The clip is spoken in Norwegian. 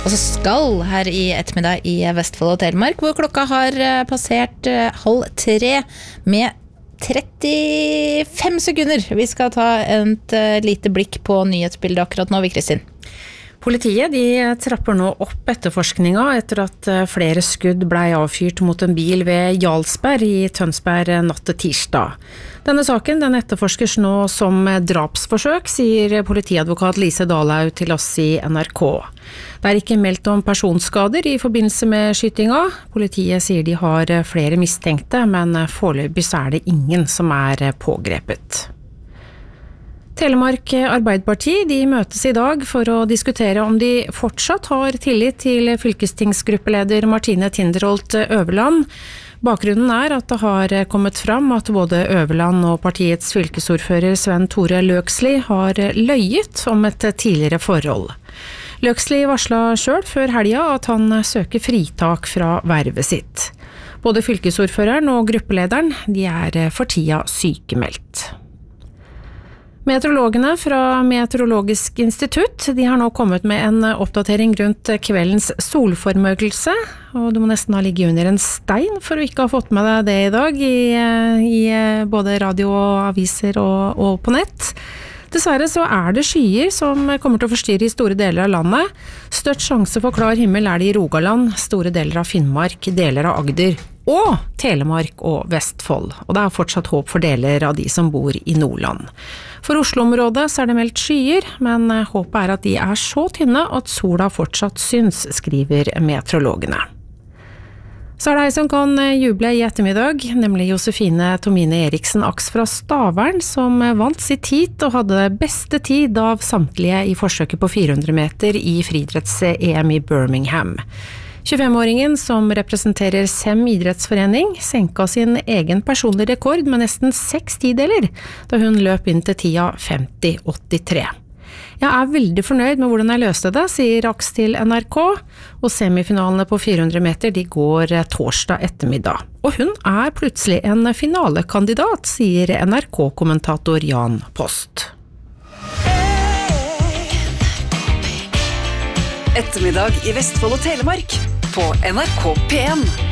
Og så skal her i ettermiddag i Vestfold og Telemark, hvor klokka har passert 2:30 med 35 sekunder. Vi skal ta et lite blikk på nyhetsbildet akkurat nå, Kristin. Politiet de trapper nå opp etterforskninga etter at flere skudd ble avfyrt mot en bil ved Jarlsberg i Tønsberg natt til tirsdag. Denne saken den etterforskes nå som drapsforsøk, sier politiadvokat Lise Dalhaug til oss i NRK. Det ikke meldt om personskader i forbindelse med skytinga. Politiet sier de har flere mistenkte, men foreløpig så det ingen som pågrepet. Telemark Arbeiderparti de møtes i dag for å diskutere om de fortsatt har tillit til fylkestingsgruppeleder Martine Tinderholt Øverland. Bakgrunnen at det har kommet fram at både Øverland og partiets fylkesordfører Sven Tore Løksli har løyet om et tidligere forhold. Løksli varslet selv før helga at han søker fritak fra vervet sitt. Både fylkesordføreren og gruppelederen de for tida sykemeldt. Meteorologene fra Meteorologisk institutt de har nå kommet med en oppdatering rundt kveldens solformørkelse, og du må nesten ha ligget under en stein for å ikke ha fått med deg det i dag i både radio og aviser og på nett. Dessverre så det skyer som kommer til å forstyrre i store deler av landet. Størst sjanse for klar himmel det i Rogaland, store deler av Finnmark, deler av Agder og Telemark og Vestfold. Og det fortsatt håp for deler av de som bor i Nordland. For Oslo-området så det meldt skyer, men håpet at de så tynne at sola fortsatt syns, skriver meteorologene. Så det ei som kan juble i ettermiddag, nemlig Josefine Tomine Eriksen Aks fra Stavern, som vant sitt heat og hadde beste tid av samtlige i forsøket på 400 meter i friidretts-EM i Birmingham. 25-åringen som representerer SEM idrettsforening senka sin egen personlige rekord med nesten 6 tideler, da hun løp inn til tida 50,83. Jeg veldig fornøyd med hvordan jeg løste det, sier Aks til NRK, og semifinalene på 400 meter de går torsdag ettermiddag. Og hun plutselig en finalekandidat, sier NRK-kommentator Jan Post. Ettermiddag i Vestfold og Telemark på NRK P1.